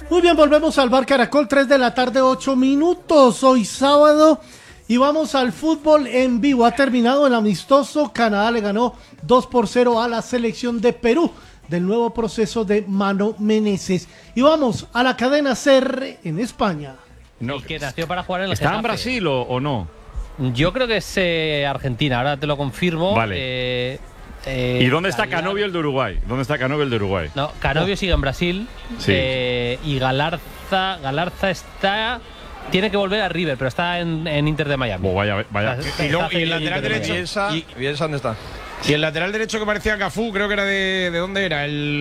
Muy bien, volvemos al Bar Caracol, 3 de la tarde, 8 minutos, hoy sábado, y vamos al fútbol en vivo. Ha terminado el amistoso, Canadá le ganó 2-0 a la selección de Perú, del nuevo proceso de Mano Menezes. Y vamos a la cadena SER en España. No, que nació para jugar en el ¿Está Getafe. en Brasil o no? Yo creo que es Argentina, ahora te lo confirmo. Vale. ¿Y dónde está Canovio, el de Uruguay? ¿Dónde está Canovio, el de Uruguay? No, Canovio sigue en Brasil. Sí. Y Galarza está... Tiene que volver a River, pero está en Inter de Miami. Vaya. Y el lateral derecho. Bielsa, ¿dónde está? Y el lateral derecho que parecía Cafú, creo que era de dónde era,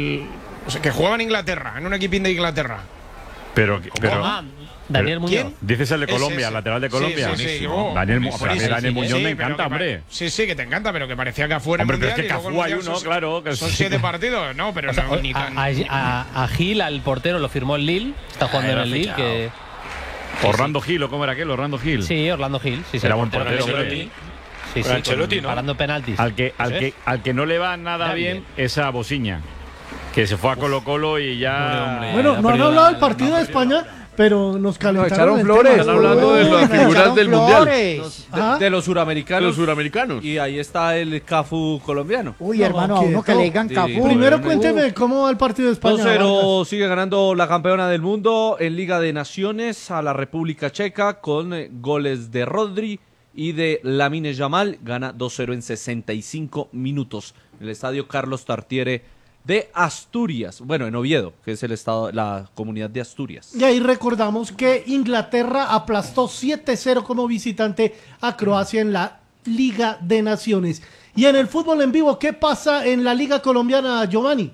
o sea, que jugaba en Inglaterra, en un equipín de Inglaterra. Pero Daniel Muñoz. ¿quién? Dices el de Colombia, Ese. el lateral de Colombia. Sí, Buenísimo. oh, Daniel buenísimo. Muñoz me pero encanta, que hombre. Sí, que te encanta, pero que parecía que afuera. Hombre, pero es mundial, que y luego el Cafú hay mundial uno, son- claro. Que Son sí. 7 partidos, no, pero no, ni tan. A Gil, al portero, lo firmó el Lille. Está jugando en el Lille. Que, Orlando Gil, ¿o cómo era aquel? Orlando Gil. sí, Orlando Gil. Sí, Era el buen portero, que- hombre. Sí, Pero Ancelotti, ¿no? parando penaltis. Al que no le va nada bien es a Bociña, que se fue a Colo-Colo y ya. Bueno, no han hablado del partido de España, pero nos calentaron echaron el flores. tema. Están hablando de las Uy, figuras echaron del Mundial. flores. Ajá. De los suramericanos. Los suramericanos. Y ahí está el Cafu colombiano. Uy, No, hermano, a uno que quieto. le digan Sí. Cafú. Primero cuénteme cómo va el partido de España. 2-0 sigue ganando la campeona del mundo en Liga de Naciones a la República Checa con goles de Rodri y de Lamine Yamal. Gana 2-0 en 65 minutos en el estadio Carlos Tartiere de Asturias. Bueno, en Oviedo, que es el estado, la comunidad de Asturias. Y ahí recordamos que Inglaterra aplastó 7-0 como visitante a Croacia en la Liga de Naciones. Y en el fútbol en vivo, ¿qué pasa en la Liga Colombiana, Giovanni?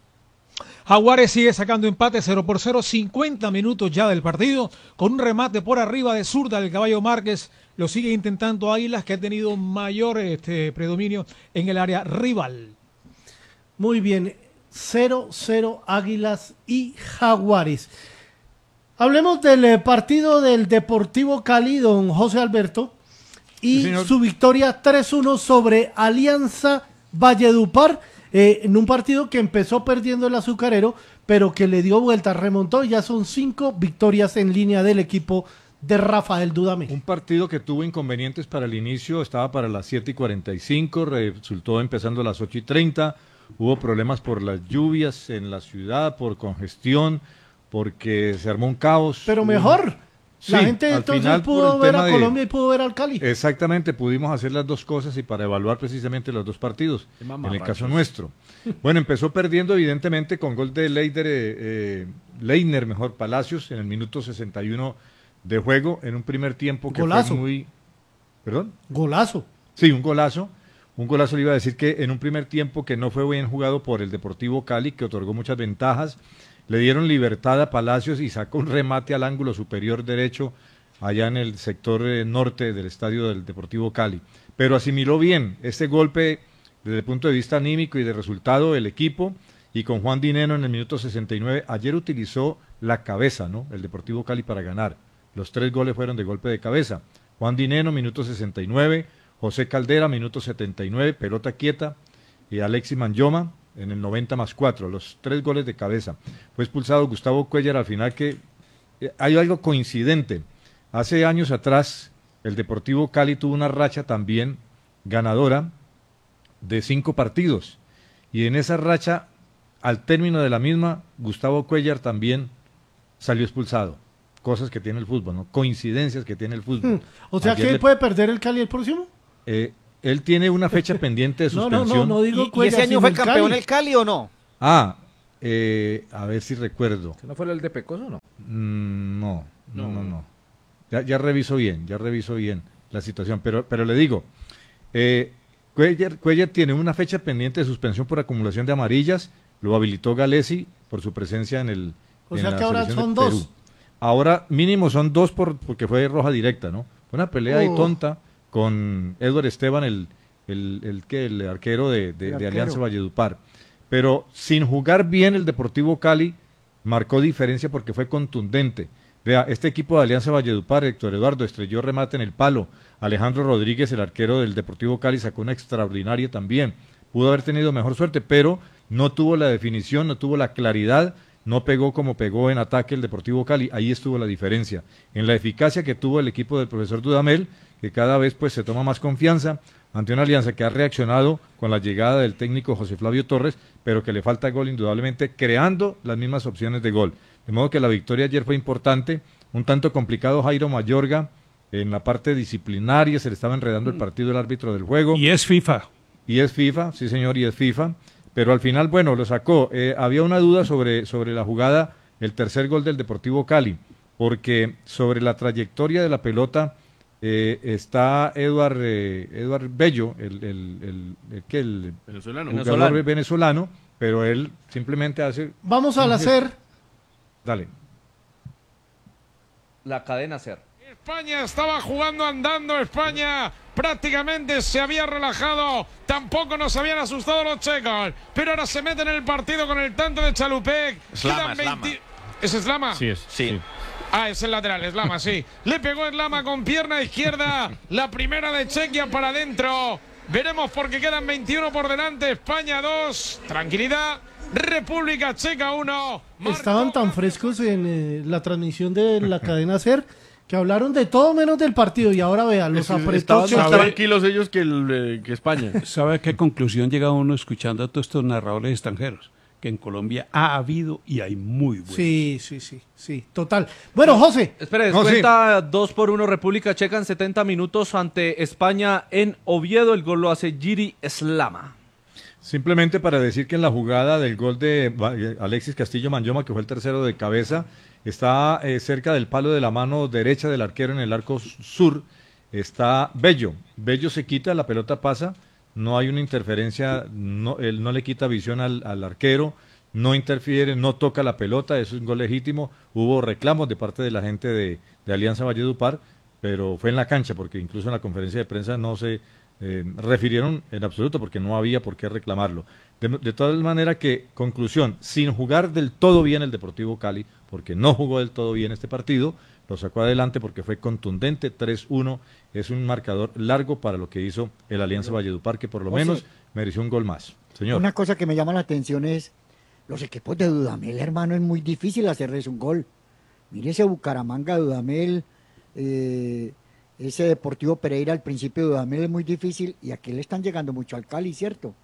Jaguares sigue sacando empate 0-0, 50 minutos ya del partido, con un remate por arriba de zurda del Caballo Márquez. Lo sigue intentando Águilas, que ha tenido mayor predominio en el área rival. Muy bien, 0-0 Águilas y Jaguares. Hablemos del partido del Deportivo Cali, don José Alberto, y Sí, señor. su victoria 3-1 sobre Alianza Valledupar, en un partido que empezó perdiendo el Azucarero, pero que le dio vuelta, remontó, y ya son 5 victorias en línea del equipo de Rafael Dudamel. Un partido que tuvo inconvenientes para el inicio, estaba para las 7:45, resultó empezando a las 8:30, hubo problemas por las lluvias en la ciudad, por congestión, porque se armó un caos. Pero mejor, Sí, la gente al entonces final, por pudo el ver tema a de- Colombia y pudo ver al Cali. Exactamente, pudimos hacer las dos cosas y para evaluar precisamente los dos partidos, en el caso nuestro. Bueno, empezó perdiendo evidentemente con gol de Leiner, mejor Palacios, en el minuto 61 de juego, en un primer tiempo que Golazo. fue muy... ¿Perdón? Golazo. Sí, un golazo. Un golazo le iba a decir que en un primer tiempo que no fue bien jugado por el Deportivo Cali, que otorgó muchas ventajas, le dieron libertad a Palacios y sacó un remate al ángulo superior derecho allá en el sector norte del estadio del Deportivo Cali. Pero asimiló bien este golpe desde el punto de vista anímico y de resultado el equipo, y con Juan Dineno en el minuto 69, ayer utilizó la cabeza, ¿no? El Deportivo Cali para ganar. Los 3 goles fueron de golpe de cabeza. Juan Dineno, minuto 69, José Caldera, minuto 79, pelota quieta, y Alexis Manyoma en el 90+4, los 3 goles de cabeza. Fue expulsado Gustavo Cuellar al final, que hay algo coincidente. Hace años atrás, el Deportivo Cali tuvo una racha también ganadora de 5 partidos, y en esa racha, al término de la misma, Gustavo Cuellar también salió expulsado. Cosas que tiene el fútbol, ¿no? Coincidencias que tiene el fútbol. O sea, Ayer que le- puede perder el Cali el próximo. él tiene una fecha pendiente de No, suspensión. no digo ¿Y Cuellar, ese año sino fue el campeón Cali. el Cali o no? A ver si recuerdo. ¿No fue el de Pecoso o no? No. Ya reviso bien la situación, pero le digo, Cuellar tiene una fecha pendiente de suspensión por acumulación de amarillas, lo habilitó Galesi por su presencia en O en sea la que ahora selección son de Perú. 2. Ahora mínimo son 2 porque fue roja directa, ¿no? Fue una pelea ahí Oh. tonta con Edward Esteban, el arquero de Alianza Valledupar. Pero sin jugar bien el Deportivo Cali marcó diferencia porque fue contundente. Vea, este equipo de Alianza Valledupar, Héctor Eduardo estrelló remate en el palo. Alejandro Rodríguez, el arquero del Deportivo Cali, sacó una extraordinaria también. Pudo haber tenido mejor suerte, pero no tuvo la definición, no tuvo la claridad no pegó como pegó en ataque el Deportivo Cali. Ahí estuvo la diferencia. En la eficacia que tuvo el equipo del profesor Dudamel, que cada vez pues se toma más confianza ante una Alianza que ha reaccionado con la llegada del técnico José Flavio Torres, pero que le falta gol indudablemente, creando las mismas opciones de gol. De modo que la victoria ayer fue importante, un tanto complicado Jairo Mayorga, en la parte disciplinaria se le estaba enredando el partido el árbitro del juego. Y es FIFA. Y es FIFA, sí señor, y es FIFA. Pero al final, bueno, lo sacó. Había una duda sobre la jugada, el tercer gol del Deportivo Cali, porque sobre la trayectoria de la pelota está Eduard Bello, el jugador venezolano, pero él simplemente hace... Vamos al hacer. Dale. La cadena SER. España estaba jugando andando, España prácticamente se había relajado, tampoco nos habían asustado los checos, pero ahora se meten en el partido con el tanto de Chalupek. Slama. ¿Es Slama? Sí, sí. Ah, es el lateral, Slama, sí. Le pegó Slama con pierna izquierda, la primera de Chequia para adentro. Veremos porque quedan 21 por delante, España 2, tranquilidad. República Checa 1. Estaban tan frescos en la transmisión de la cadena SER que hablaron de todo menos del partido y ahora vean, los apretó. Estaban más tranquilos ellos que España. ¿Sabe a qué conclusión llega uno escuchando a todos estos narradores extranjeros? Que en Colombia ha habido y hay muy buenos. Sí, total. Bueno, José. Espere, descuenta 2-1 República Checa en 70 minutos ante España en Oviedo. El gol lo hace Giri Slama. Simplemente para decir que en la jugada del gol de Alexis Castillo Manyoma, que fue el tercero de cabeza, está cerca del palo de la mano derecha del arquero en el arco sur, está Bello. Bello se quita, la pelota pasa, no hay una interferencia, él no le quita visión al arquero, no interfiere, no toca la pelota, eso es un gol legítimo. Hubo reclamos de parte de la gente de Alianza Valledupar, pero fue en la cancha, porque incluso en la conferencia de prensa no se refirieron en absoluto porque no había por qué reclamarlo. De todas maneras que, conclusión, sin jugar del todo bien el Deportivo Cali, porque no jugó del todo bien este partido, lo sacó adelante porque fue contundente, 3-1, es un marcador largo para lo que hizo el Alianza Valledupar, que por lo menos mereció un gol más. Señor. Una cosa que me llama la atención es, los equipos de Dudamel, hermano, es muy difícil hacerles un gol. Mire ese Bucaramanga, Dudamel, ese Deportivo Pereira al principio de Dudamel es muy difícil y aquí le están llegando mucho al Cali, ¿cierto?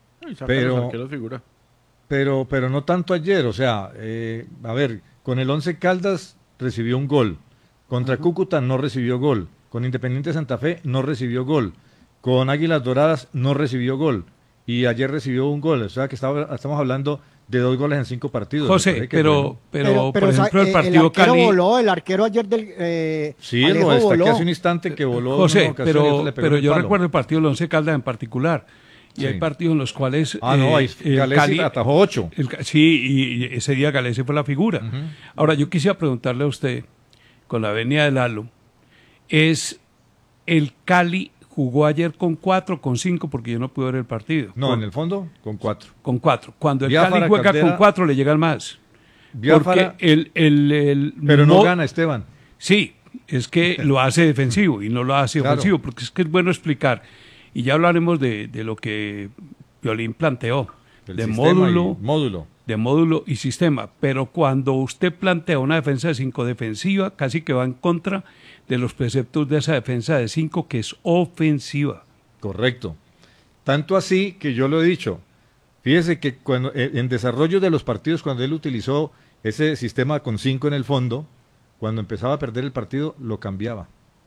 Pero no tanto ayer, o sea, a ver, con el Once Caldas recibió un gol, contra Cúcuta no recibió gol, con Independiente Santa Fe no recibió gol, con Águilas Doradas no recibió gol y ayer recibió un gol, o sea que estamos hablando de 2 goles en 5 partidos. José, pero por ejemplo el partido Cali voló, el arquero ayer del sí, lo destaqué hace un instante que voló. José, pero yo recuerdo el partido del Once Caldas en particular. Y hay partidos en los cuales Galesi atajó 8. Sí, y ese día Galesi fue la figura. Ahora, yo quisiera preguntarle a usted, con la venia del Halo, ¿es el Cali jugó ayer con 4, con 5? Porque yo no pude ver el partido. No, en el fondo, con 4. Con 4. Cuando el Cali juega con 4, le llegan más. Porque pero no gana, Esteban. Sí, es que lo hace defensivo y no lo hace ofensivo, porque es que es bueno explicar. Y ya hablaremos de lo que Violín planteó, de módulo y sistema. Pero cuando usted plantea una defensa de 5 defensiva, casi que va en contra de los preceptos de esa defensa de 5 que es ofensiva. Correcto. Tanto así que yo lo he dicho. Fíjese que cuando en desarrollo de los partidos, cuando él utilizó ese sistema con 5 en el fondo, cuando empezaba a perder el partido, lo cambiaba.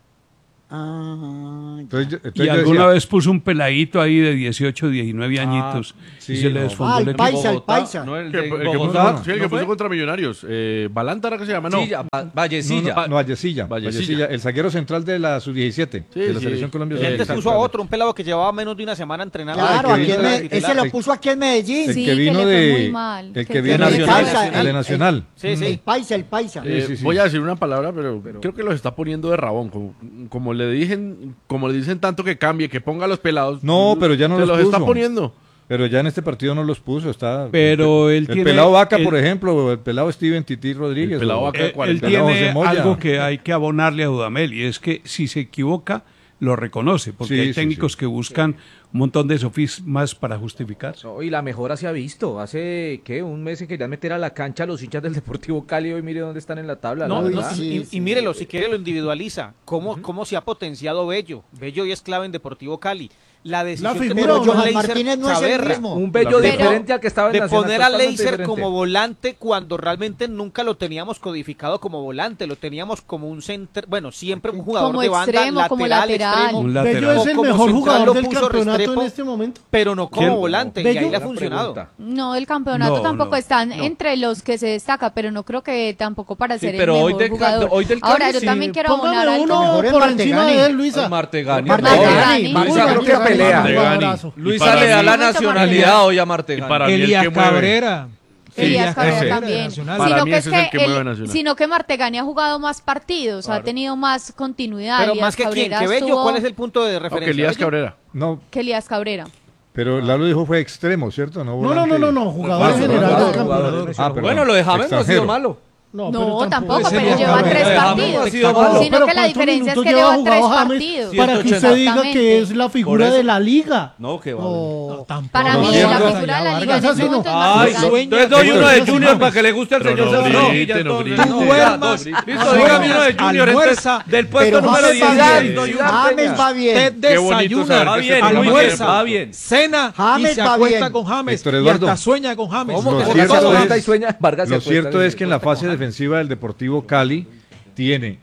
Entonces y alguna vez puso un peladito ahí de 18, 19 añitos y se le desfondó el Paisa. No, el que puso contra Millonarios. ¿Balántara que se llama? No. Vallecilla. El zaguero central de la Sub-17, de la Selección Colombia. Y antes puso a otro, un pelado que llevaba menos de una semana entrenando. Claro, ese lo puso aquí en Medellín. El que vino de Nacional. El Paisa. Voy a decir una palabra, pero creo que los está poniendo de rabón, como le dicen tanto que cambie, que ponga a los pelados. No, pero ya no los está poniendo. Pero ya en este partido no los puso, Pero el pelado Vaca, por ejemplo, el pelado Steven Tití Rodríguez. El pelado Vaca, él tiene algo que hay que abonarle a Dudamel, y es que si se equivoca, lo reconoce, porque hay técnicos que buscan un montón de sofismas para justificarse. No, y la mejora se ha visto. Hace, ¿qué? Un mes se querían meter a la cancha a los hinchas del Deportivo Cali. Hoy mire dónde están en la tabla. No, la no, verdad. y mírelo, si quiere lo individualiza. ¿Cómo se ha potenciado Bello? Bello hoy es clave en Deportivo Cali. La decisión que tomó Johan Leiser Martínez no es el Chaverra, mismo. un Bello diferente al que estaba en de Nacional, poner a totalmente Leiser diferente. como volante cuando realmente nunca lo teníamos codificado como volante, lo teníamos como un center, bueno, siempre un jugador Como de banda, extremo, lateral, como lateral. extremo. Un lateral. Bello es el Como mejor central jugador lo del puso campeonato Restrepo, en este momento. pero no como ¿Quién? volante, y Bello. ahí le ha Buena funcionado. pregunta. No, el campeonato No, tampoco no, está no. entre los que se destaca, pero no creo que tampoco para Sí, ser pero el hoy mejor del jugador. hoy del Ahora, Cali yo sí. también quiero abonar Póngame algo. uno Mejor es por encima Martegani. de él, Luisa. Martegani. Martegani. Luisa Yo creo creo que pelea. Jugadorazo. Luisa le da la Martegani. nacionalidad hoy a Y Martegani. para mí el Elías que mueve. Cabrera. Elías Cabrera ese. también. Nacional. Para Sino mí que, ese es es el que que mueve Nacional. sino que Martegani ha jugado más partidos, ha tenido más continuidad. Pero Elías más que quién, Cabrera que Bello, estuvo- ¿cuál es el punto de No, referencia? que Elías Bello. Cabrera. No, que Elías Cabrera. pero Lalo dijo fue extremo, ¿cierto? No, jugador Ah, general del jugador. campeonato. Ah, perdón. Bueno, lo de James no ha sido Extranjero. malo. No, pero tampoco, Ese pero Elías lleva Cabrera. 3 James partidos. no ha sido malo. Sino Pero que la ¿cuántos diferencia es minutos que lleva lleva 3 jugado James partidos. para que usted diga que es la Por figura eso. de la liga? No, que va. Oh. Para mí, cierto. la figura de la liga en Vargas, este así no. momento es Ay, Martegani. entonces doy uno de Junior para que le guste al Pero señor no César. grite, no grite. Listo, ya, dos. Listo, dígame uno de Junior. Almuerza. entonces, del puesto Pero número James va 10. bien. doy una James peña. va bien. Usted Qué bonito desayuna, saber Va que bien, se muy bien, almuerza, va bien. cena James y se va acuesta bien. con James Héctor y Eduardo. hasta sueña con James. ¿Cómo? Lo Porque cierto cuando es- Vargas y sueña, Vargas se Lo acuesta cierto es que en la fase defensiva del Deportivo Cali tiene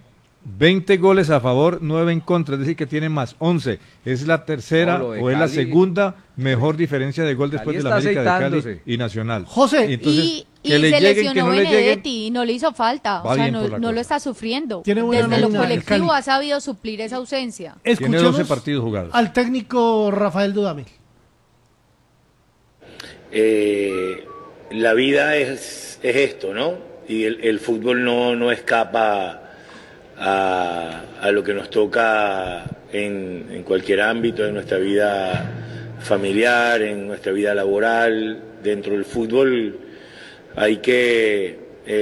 20 goles a favor, 9 en contra, es decir que tiene más 11. Es la tercera No, lo de o es la Cali- segunda mejor diferencia de gol después Cali de la está América de Cali aceitándose. y Nacional. José, Entonces, Y que le se lleguen, que lesionó no le lleguen. Benedetti y no le hizo falta. Va O sea, bien no, por la no lo cosa. está sufriendo. Tiene buena Desde lo nómina el colectivo Cali. ha sabido suplir esa ausencia. Tiene escuchemos 12 partidos jugados. al técnico Rafael Dudamel. La vida es esto, ¿no? Y el fútbol no escapa a lo que nos toca en cualquier ámbito de nuestra vida familiar, en nuestra vida laboral. Dentro del fútbol hay que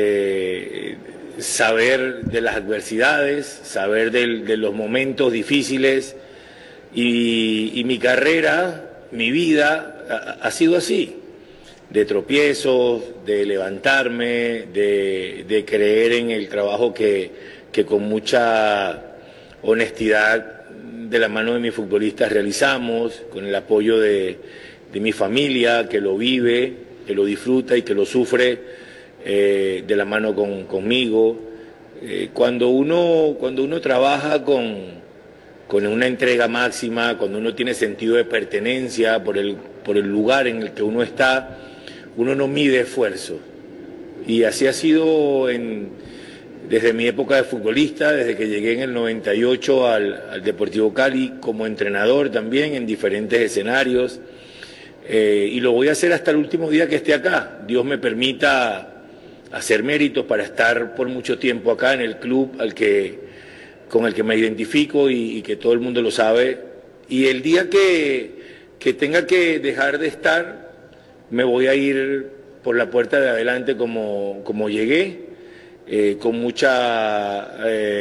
saber de las adversidades, saber de los momentos difíciles y mi carrera, mi vida ha sido así, de tropiezos, de levantarme, de creer en el trabajo que con mucha honestidad de la mano de mis futbolistas realizamos, con el apoyo de mi familia que lo vive, que lo disfruta y que lo sufre de la mano conmigo. Cuando uno trabaja con una entrega máxima, cuando uno tiene sentido de pertenencia por el lugar en el que uno está, uno no mide esfuerzo. Y así ha sido desde mi época de futbolista, desde que llegué en el 98 al Deportivo Cali, como entrenador también en diferentes escenarios. Y lo voy a hacer hasta el último día que esté acá. Dios me permita hacer méritos para estar por mucho tiempo acá en el club con el que me identifico y que todo el mundo lo sabe. Y el día que tenga que dejar de estar, me voy a ir por la puerta de adelante como llegué, con mucha,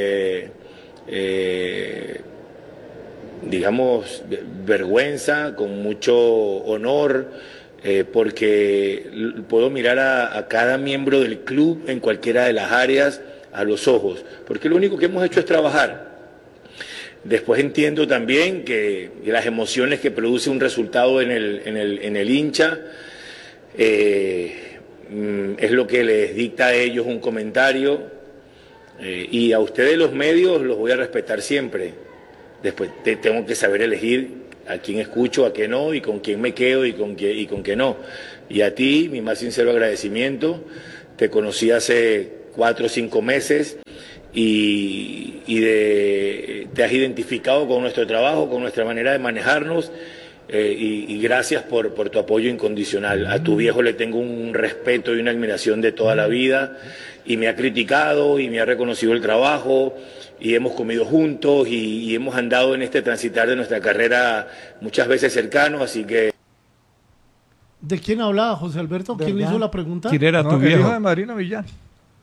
digamos, vergüenza, con mucho honor, porque puedo mirar a cada miembro del club en cualquiera de las áreas a los ojos, porque lo único que hemos hecho es trabajar. Después entiendo también que las emociones que produce un resultado en el hincha es lo que les dicta a ellos un comentario, y a ustedes los medios los voy a respetar siempre. Después tengo que saber elegir a quién escucho, a qué no, y con quién me quedo y con qué no. Y a ti, mi más sincero agradecimiento. Te conocí hace 4 o 5 meses y te has identificado con nuestro trabajo, con nuestra manera de manejarnos, y gracias por tu apoyo incondicional. A tu viejo le tengo un respeto y una admiración de toda la vida, y me ha criticado y me ha reconocido el trabajo, y hemos comido juntos y hemos andado en este transitar de nuestra carrera muchas veces cercanos, así que... ¿De quién hablaba José Alberto? ¿Quién le hizo la pregunta? ¿Quién era tu el hijo viejo? de Marina Millán.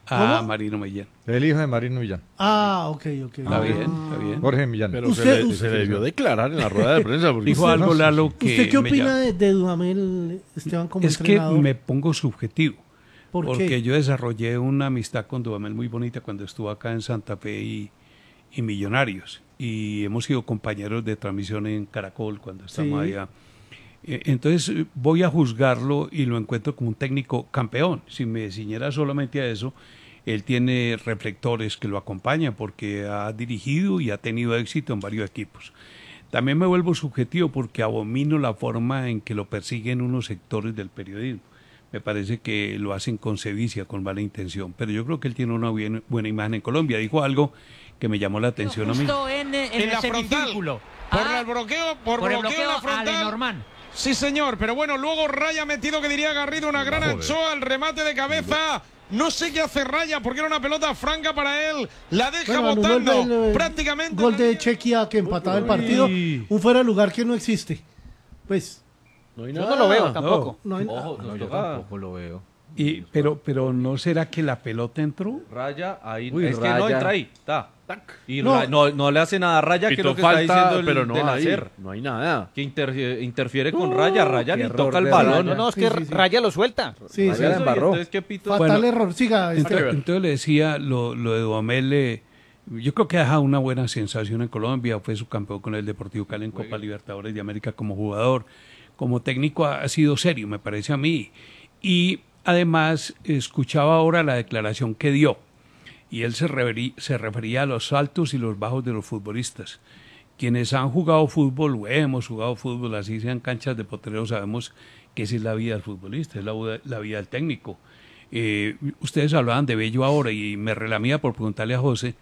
A Marino Millán. El hijo de Marino Millán. Ok. Está bien. Jorge Millán. Pero se debió declarar en la rueda de prensa. Dijo algo, Lalo, que... ¿Usted qué opina de Dudamel, Esteban, como entrenador? Es que me pongo subjetivo. Porque qué? Yo desarrollé una amistad con Dudamel muy bonita cuando estuvo acá en Santa Fe y Millonarios. Y hemos sido compañeros de transmisión en Caracol cuando estamos allá. Entonces voy a juzgarlo y lo encuentro como un técnico campeón. Si me ciñera solamente a eso, él tiene reflectores que lo acompañan porque ha dirigido y ha tenido éxito en varios equipos. También me vuelvo subjetivo porque abomino la forma en que lo persiguen unos sectores del periodismo. Me parece que lo hacen con sevicia, con mala intención, pero yo creo que él tiene una buena imagen en Colombia. Dijo algo que me llamó la atención a mí. En la frontal, por el bloqueo en la frontal. Sí, señor, pero bueno, luego Raya metido, que diría Garrido, una gran anchoa, el remate de cabeza. No sé qué hace Raya, porque era una pelota franca para él. La deja botando prácticamente. Gol de Chequia que empataba el partido. Un fuera de lugar que no existe. Pues... No hay nada. Yo no lo veo tampoco. Yo tampoco lo veo. Pero ¿no será que la pelota entró? Raya, ahí. Es que no entra ahí. Y no le hace nada a Raya, que es lo que está diciendo pero no hacer. No hay nada. Que interfiere con Raya. Raya ni toca el balón. No, es que Raya lo suelta. Sí, Raya la embarró. Entonces, ¿qué pito? Fatal error. Siga. Entonces le decía, lo de Dudamel, yo creo que ha dejado una buena sensación en Colombia. Fue subcampeón con el Deportivo Cali en Copa Libertadores de América como jugador. Como técnico ha sido serio, me parece a mí. Y además escuchaba ahora la declaración que dio. Y él se refería a los altos y los bajos de los futbolistas. Quienes han jugado fútbol o hemos jugado fútbol, así sean canchas de potrero, sabemos que esa es la vida del futbolista, es la vida del técnico. Ustedes hablaban de Bello ahora y me relamía por preguntarle a José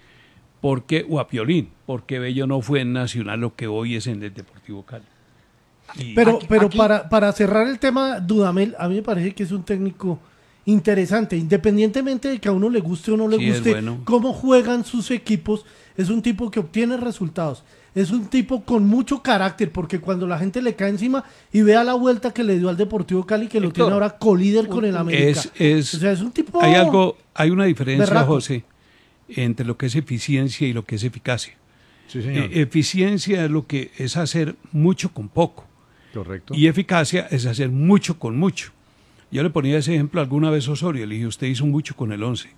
o a Piolín, ¿por qué Bello no fue en Nacional lo que hoy es en el Deportivo Cali? Pero para cerrar el tema, Dudamel, a mí me parece que es un técnico interesante, independientemente de que a uno le guste o no le guste cómo juegan sus equipos. Es un tipo que obtiene resultados, es un tipo con mucho carácter, porque cuando la gente le cae encima y vea la vuelta que le dio al Deportivo Cali, que lo tiene ahora colíder con el América, o sea, es un tipo... Hay una diferencia, berraco, José, entre lo que es eficiencia y lo que es eficacia. Sí, señor. Eficiencia es lo que es hacer mucho con poco. Correcto. Y eficacia es hacer mucho con mucho. Yo le ponía ese ejemplo alguna vez a Osorio, le dije, usted hizo mucho con el 11,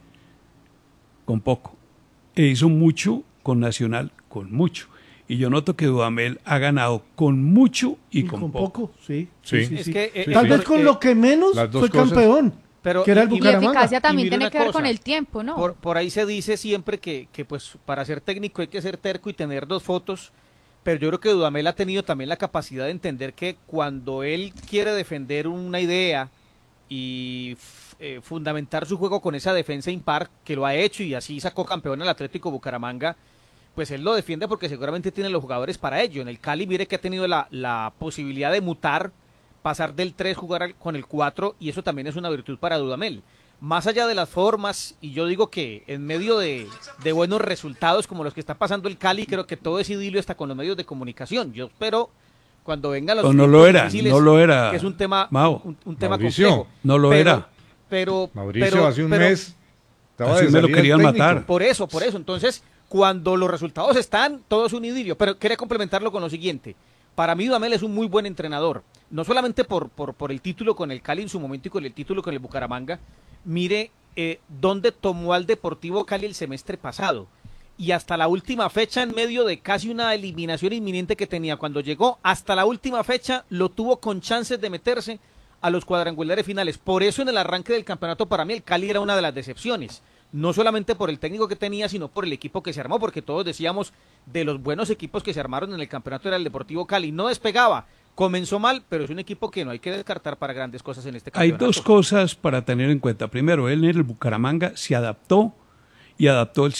con poco. E hizo mucho con Nacional, con mucho. Y yo noto que Dudamel ha ganado con mucho y con poco. Sí. Es que, tal vez con lo que menos fue campeón, que era el Bucaramanga. Y la eficacia también tiene que ver con el tiempo, ¿no? Por ahí se dice siempre que pues para ser técnico hay que ser terco y tener 2 fotos. Pero yo creo que Dudamel ha tenido también la capacidad de entender que cuando él quiere defender una idea y fundamentar su juego con esa defensa impar, que lo ha hecho y así sacó campeón al Atlético Bucaramanga, pues él lo defiende porque seguramente tiene los jugadores para ello. En el Cali, mire que ha tenido la posibilidad de mutar, pasar del 3, jugar con el 4, y eso también es una virtud para Dudamel. Más allá de las formas, y yo digo que en medio de buenos resultados como los que está pasando el Cali, creo que todo es idilio hasta con los medios de comunicación. Yo espero cuando vengan los no lo era, que es un tema, un tema Mauricio, complejo. No lo era. Mauricio, hace un mes así me lo querían matar. Por eso. Entonces, cuando los resultados están, todo es un idilio. Pero quería complementarlo con lo siguiente. Para mí, Dudamel es un muy buen entrenador. No solamente por el título con el Cali en su momento y con el título con el Bucaramanga. Mire dónde tomó al Deportivo Cali el semestre pasado. Y hasta la última fecha, en medio de casi una eliminación inminente que tenía cuando llegó, hasta la última fecha lo tuvo con chances de meterse a los cuadrangulares finales. Por eso en el arranque del campeonato para mí el Cali era una de las decepciones. No solamente por el técnico que tenía, sino por el equipo que se armó, porque todos decíamos de los buenos equipos que se armaron en el campeonato era el Deportivo Cali. No despegaba, comenzó mal, pero es un equipo que no hay que descartar para grandes cosas en este campeonato. Hay 2 cosas para tener en cuenta. Primero, él en el Bucaramanga se adaptó y adaptó el